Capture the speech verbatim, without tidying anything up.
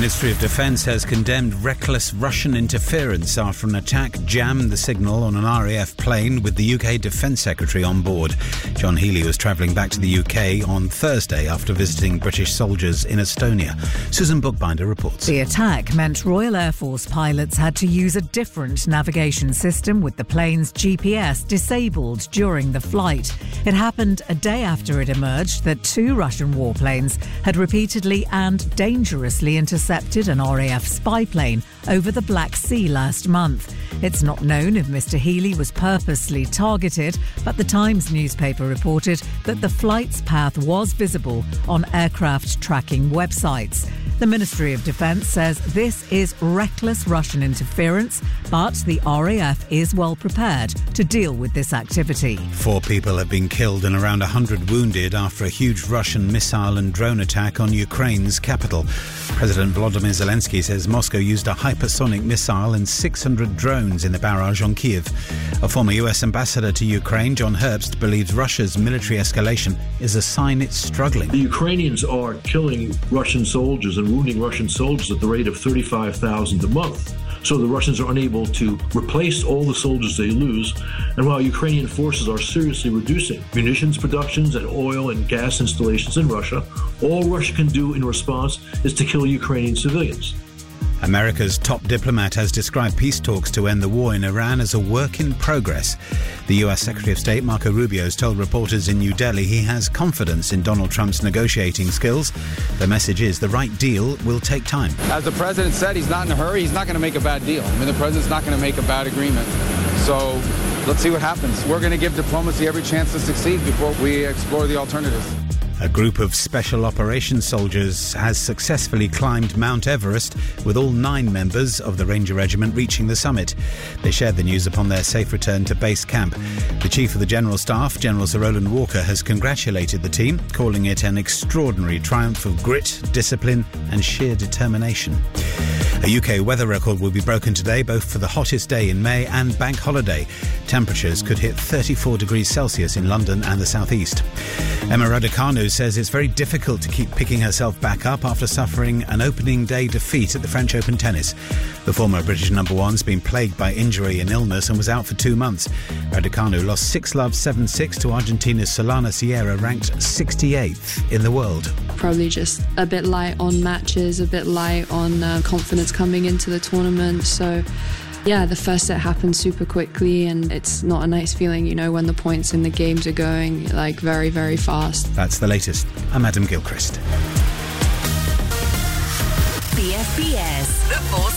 Ministry of Defence has condemned reckless Russian interference after an attack jammed the signal on an R A F plane with the U K Defence Secretary on board. John Healey was travelling back to the U K on Thursday after visiting British soldiers in Estonia. Susan Bookbinder reports. The attack meant Royal Air Force pilots had to use a different navigation system with the plane's G P S disabled during the flight. It happened a day after it emerged that two Russian warplanes had repeatedly and dangerously intercepted an R A F spy plane over the Black Sea last month. It's not known if Mister Healey was purposely targeted, but the Times newspaper reported that the flight's path was visible on aircraft tracking websites. The Ministry of Defence says this is reckless Russian interference, but the R A F is well prepared to deal with this activity. Four people have been killed and around one hundred wounded after a huge Russian missile and drone attack on Ukraine's capital. President Volodymyr Zelensky says Moscow used a hypersonic missile and six hundred drones in the barrage on Kiev. A former U S ambassador to Ukraine, John Herbst, believes Russia's military escalation is a sign it's struggling. The Ukrainians are killing Russian soldiers and wounding Russian soldiers at the rate of thirty-five thousand a month. So the Russians are unable to replace all the soldiers they lose. And while Ukrainian forces are seriously reducing munitions productions and oil and gas installations in Russia, all Russia can do in response is to kill Ukrainian civilians. America's top diplomat has described peace talks to end the war in Iran as a work in progress. The U S Secretary of State Marco Rubio has told reporters in New Delhi he has confidence in Donald Trump's negotiating skills. The message is the right deal will take time. As the president said, he's not in a hurry. He's not going to make a bad deal. I mean, the president's not going to make a bad agreement. So let's see what happens. We're going to give diplomacy every chance to succeed before we explore the alternatives. A group of special operations soldiers has successfully climbed Mount Everest, with all nine members of the Ranger Regiment reaching the summit. They shared the news upon their safe return to base camp. The Chief of the General Staff, General Sir Roland Walker, has congratulated the team, calling it an extraordinary triumph of grit, discipline and sheer determination. A U K weather record will be broken today, both for the hottest day in May and bank holiday. Temperatures could hit thirty-four degrees Celsius in London and the southeast. Emma Raducanu says it's very difficult to keep picking herself back up after suffering an opening day defeat at the French Open tennis. The former British number one's been plagued by injury and illness and was out for two months. Raducanu lost six love, seven six to Argentina's Solana Sierra, ranked sixty-eighth in the world. Probably just a bit light on matches, a bit light on uh, confidence coming into the tournament. So yeah, the first set happened super quickly and it's not a nice feeling, you know, when the points in the games are going like very, very fast. That's the latest. I'm Adam Gilchrist. B F B S, the